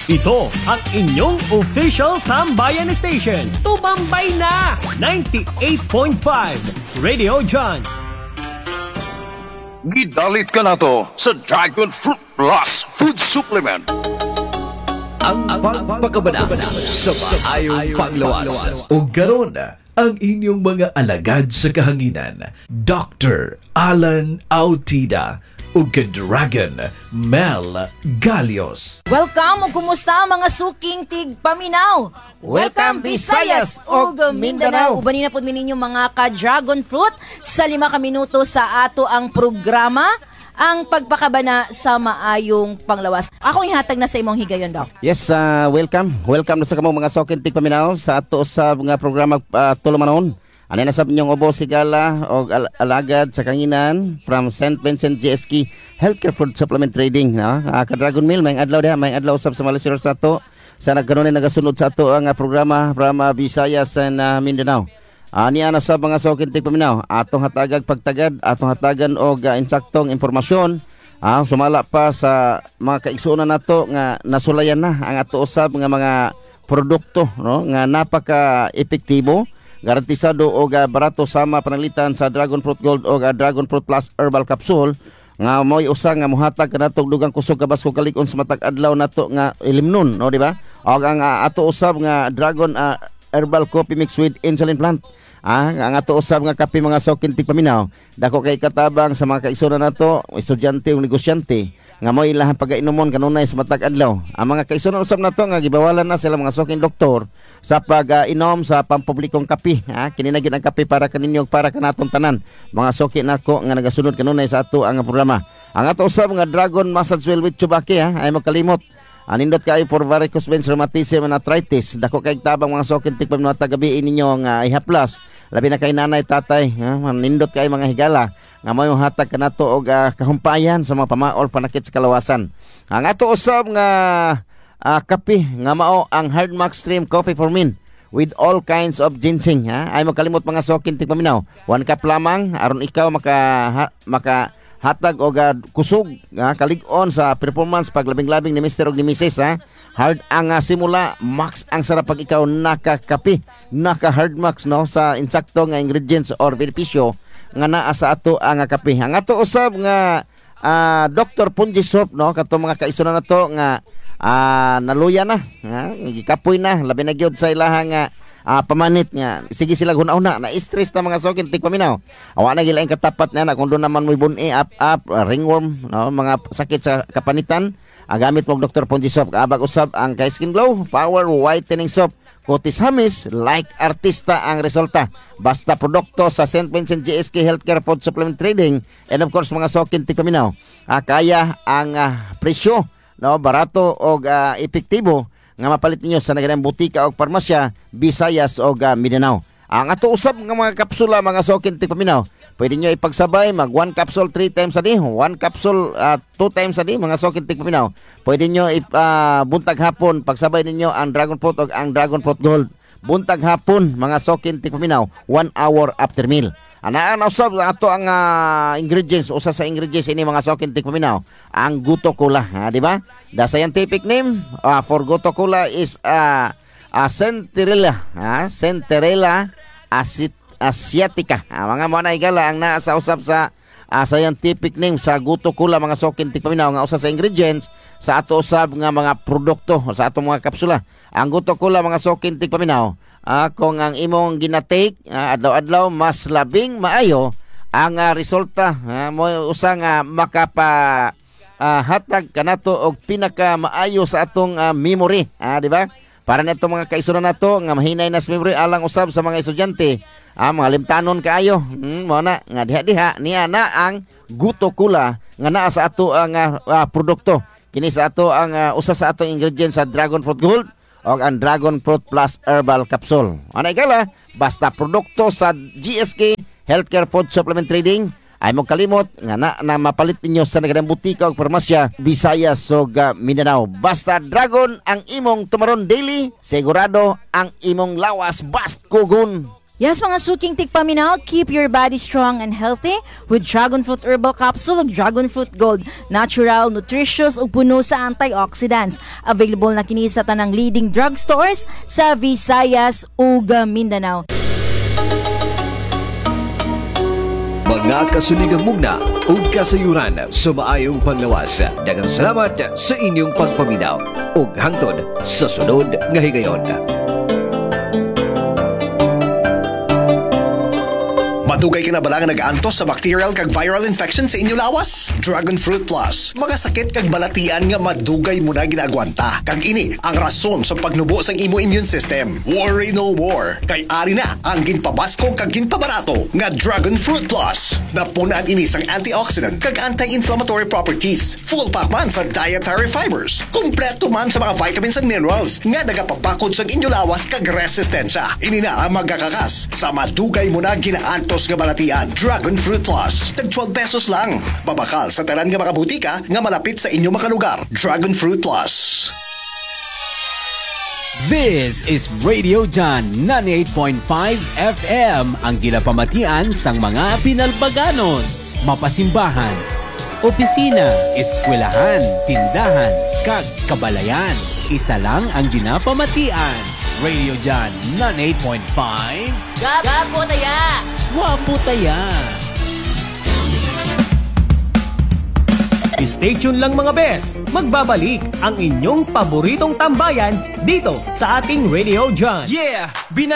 Ito ang inyong official Tambayan Station. Tumambay na! 98.5 Radio John. Gidalit ka na to sa Dragon Fruit Plus Food Supplement. Ang pagpakabana sa maayong panglawas. O garon ang inyong mga alagad sa kahanginan. Dr. Alan Autida o Dragon Mel Galios. Welcome o kumusta mga suking tigpaminaw. Welcome Visayas ug Mindanao. Ubanin na po ninyo mga ka-dragon fruit sa 5 ka minuto sa ato ang programa, ang pagpakabana sa maayong panglawas. Ako ihatag na sa imong higayon, Doc. Yes, welcome. Welcome sa kamong mga suking tigpaminaw sa ato sa mga programa tulumanon. Ano na sabi niyong ubo sigala o alagad sa kanginan from St. Vincent GSK Healthcare Food Supplement Trading. Ka-Dragon Mill, may adlaw diha, may adlaw usab sa Malasiro sa ato. Sa nagkaroon nagasunod sa ato ang programa from Visayas and Mindanao. Niya na sa mga suking tigpaminaw, atong hatagag pagtagad, atong hatagan og insaktong impormasyon. Sumala pa sa mga kaigsuonan nato nga nasulayan na ang ato usab nga mga produkto, no, nga napaka-epektibo, garantisado o barato sama pananglitan sa Dragon Fruit Gold o Dragon Fruit Plus Herbal Capsule nga mo'y usa nga mohatag kanatong dugang kusog kabas ko kalig-on sa matag adlaw nato nga ilimnon, no, di ba? O ang ato usab nga Dragon Herbal Coffee mixed with insulin plant. Ang ato usab nga kape mga suking tigpaminaw, dako kay katabang sa mga kaigsuonan nato, estudyante o negosyante nga mo ilahang pagainomon kanunay sa matag adlaw. Ang mga kaigsuonan usab nato nga gibawalan na sila mga suking doktor sa pag-inom sa pampublikong kape. Kini na gid ang kape para kaninyo para kanatong tanan. Mga suki nako nga nagasunod kanunay sa ato ang programa. Ang ato usab nga Dragon Massage Oil with Chubaki, ay mo kalimot. Anindot kayo for varicose veins, rheumatism and arthritis. Dako kay tabang mga suking tigpaminaw tagabi ninyo nga ihaplas. Labi na kay nanay tatay, anindot kayo mga higala nga mo hatag kanato og kahumpayan sa mga pamaol panakit sa kalawasan. Ang ato usab nga kape nga mao ang Hardmax Stream Coffee for Men with all kinds of ginseng. Ay makalimot mga suking tigpaminaw. 1 cup lamang aron ikaw maka hatag o kusog kalig-on sa performance paglabing-labing ni Mr. og ni Mrs. Hard ang simula, max ang sarap pag ikaw nakakape, naka-hard max, no, sa insakto nga ingredients or benepisyo nga naa sa ato ang kape. Ang ato usab nga Dr. Punji Soap, no, kato mga kaisunan nato nga naluya na, gikapoy na, labi na gyud sa ilahang pamanit nga. Sige sila huna-una na stress na mga suking tigpaminaw. Awa na gilaing katapat na kung doon naman mo'y buni up ringworm, no, mga sakit sa kapanitan. Gamit mo Dr. Punji Soap. Kaabag usab ang kay Skin Glow Power Whitening Soap. Kutis hamis like artista ang resulta. Basta produkto sa St. Vincent GSK Healthcare Food Supplement Trading and of course mga suking tigpaminaw. Kaya ang presyo, no, barato o epektibo nga mapalit ninyo sa naganang butika o parmasya Visayas o Mindanao. Ang ato usab nga mga kapsula mga suking tigpaminaw, pwede nyo ipagsabay mag 1 capsule 3 times a day, 1 capsule 2 times a day mga suking tigpaminaw. Pwede nyo buntag hapon pagsabay ninyo ang Dragon Fruit o ang Dragon Fruit Gold. Buntag hapon mga suking tigpaminaw, 1 hour after meal. Anaan usab ato ang ingredients, usa sa ingredients ini mga suking tigpaminaw, ang Guto Cola, di ba? The scientific name for Guto Cola is Centrella, Centrella asiatica. Mga mo na igala ang naa sa usab sa scientific name sa Guto Cola mga suking tigpaminaw nga usa sa ingredients sa ato usab nga mga produkto sa ato mga kapsula. Ang Guto Cola mga suking tigpaminaw, kung ang imong ginatake adlaw-adlaw, mas labing maayo ang resulta. Mo usa nga makapa hatag kanato og pinaka maayo sa atong memory, di ba? Para neto mga kaisuran nato nga mahinay nas memory alang usab sa mga estudyante, mga limtanon kaayo. Mo na nga diha-diha niya na ang Guto Cola nga naa sa ato ang produkto. Kini sa ato ang usa sa atong ingredients sa Dragon Fruit Gold o ang Dragon Fruit Plus Herbal Capsule. Ano igala, basta produkto sa GSK Healthcare Food Supplement Trading, ay mong kalimot nga na mapalit ninyo sa nagadang butika o parmasya Visayas o Mindanao. Basta Dragon ang imong tumaron daily, sigurado ang imong lawas bast kugun. Yes, mga suking tigpaminaw, keep your body strong and healthy with Dragon Fruit Herbal Capsule ug Dragon Fruit Gold. Natural, nutritious ug puno sa antioxidants. Available na kini sa tanang leading drugstores sa Visayas ug Mindanao. Mga kasuligang mugna ug kasayuran sa maayong panglawas. Daghang salamat sa inyong pagpaminaw ug hangtod sa sunod nga higayon. Madugay ka na bala nga nag-antos sa bacterial kag viral infection sa inyo lawas? Dragon Fruit Plus. Mga sakit kag balatian nga madugay mo na ginagwanta. Kag ini ang rason sa pagnubo sang imo immune system. Worry no more. Kay ari na ang ginpabasko kag ginpabarato nga Dragon Fruit Plus. Napunan ini sang antioxidant kag anti-inflammatory properties. Full pack man sa dietary fibers. Kompleto man sa mga vitamins and minerals nga nagapabakod sa inyo lawas kag resistensya. Ini na ang magkakakas sa madugay mo na ginaantos nga balatian. Dragon Fruit Plus. Tag 12 pesos lang. Babakal sa tanan nga mga butika nga malapit sa inyong mga lugar. Dragon Fruit Plus. This is Radio John 98.5 FM, ang ginapamatian sang mga pinalbaganon, mapasimbahan, opisina, eskwelahan, tindahan, kag kabalayan. Isa lang ang ginapamatian. Radio John 98.5. Gago taya! Wapo taya! Stay tuned lang mga bes. Magbabalik ang inyong paboritong tambayan dito sa ating Radio John. Yeah!